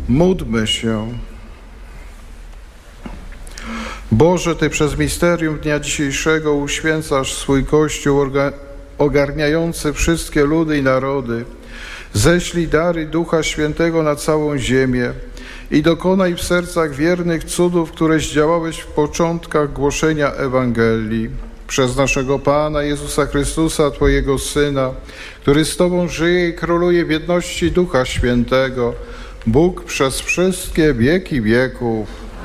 Módlmy się. Boże, Ty przez misterium dnia dzisiejszego uświęcasz swój Kościół ogarniający wszystkie ludy i narody. Ześlij dary Ducha Świętego na całą ziemię i dokonaj w sercach wiernych cudów, które zdziałałeś w początkach głoszenia Ewangelii. Przez naszego Pana Jezusa Chrystusa, Twojego Syna, który z Tobą żyje i króluje w jedności Ducha Świętego, Bóg przez wszystkie wieki wieków.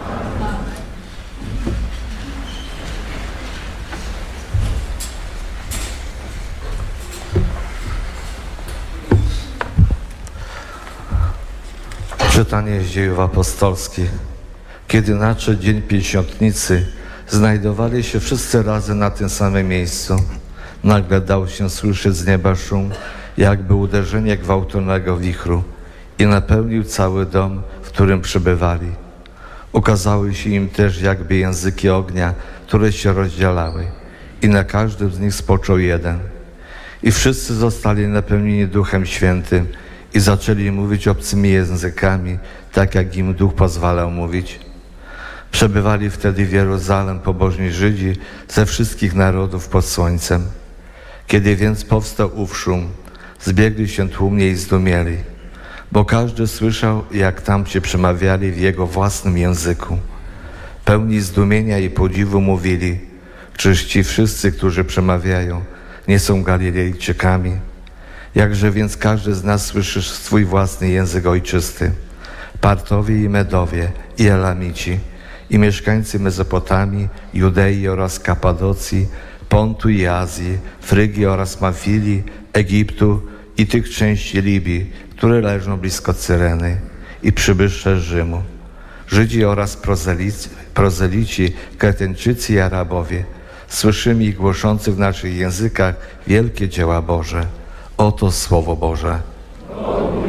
Czytanie z Dziejów Apostolskich. Kiedy nadszedł dzień Pięćdziesiątnicy, znajdowali się wszyscy razem na tym samym miejscu. Nagle dał się słyszeć z nieba szum, jakby uderzenie gwałtownego wichru, i napełnił cały dom, w którym przebywali. Ukazały się im też jakby języki ognia, które się rozdzielały, i na każdym z nich spoczął jeden. I wszyscy zostali napełnieni Duchem Świętym i zaczęli mówić obcymi językami, tak jak im Duch pozwalał mówić. Przebywali wtedy w Jeruzalem pobożni Żydzi ze wszystkich narodów pod słońcem. Kiedy więc powstał ów szum, zbiegli się tłumnie i zdumieli, bo każdy słyszał, jak tamci przemawiali w jego własnym języku. Pełni zdumienia i podziwu mówili: czyż ci wszyscy, którzy przemawiają, nie są Galilejczykami? Jakże więc każdy z nas słyszy swój własny język ojczysty? Partowie i Medowie, i Elamici, i mieszkańcy Mezopotamii, Judei oraz Kapadocji, Pontu i Azji, Frygii oraz Pamfilii, Egiptu i tych części Libii, które leżą blisko Cyreny, i przybysze z Rzymu, Żydzi oraz prozelici, Kreteńczycy i Arabowie, słyszymy ich głoszących w naszych językach wielkie dzieła Boże. Oto Słowo Boże.